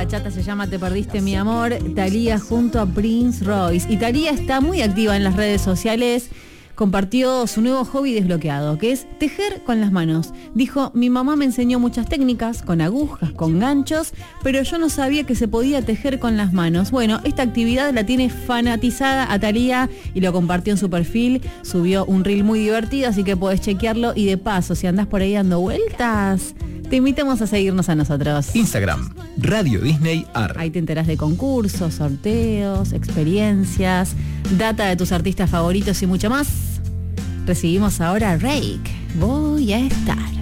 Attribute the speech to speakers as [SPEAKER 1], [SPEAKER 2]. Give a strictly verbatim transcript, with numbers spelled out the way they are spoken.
[SPEAKER 1] bachata se llama Te perdiste mi amor, Thalía junto a Prince Royce. Y Thalía está muy activa en las redes sociales. Compartió su nuevo hobby desbloqueado, que es tejer con las manos. Dijo, mi mamá me enseñó muchas técnicas, con agujas, con ganchos, pero yo no sabía que se podía tejer con las manos. Bueno, esta actividad la tiene fanatizada a Thalía y lo compartió en su perfil. Subió un reel muy divertido, así que podés chequearlo. Y de paso, si andás por ahí dando vueltas, te invitamos a seguirnos a nosotros.
[SPEAKER 2] Instagram, Radio Disney Ar.
[SPEAKER 1] Ahí te enterás de concursos, sorteos, experiencias, data de tus artistas favoritos y mucho más. Recibimos ahora a Rake. Voy a estar.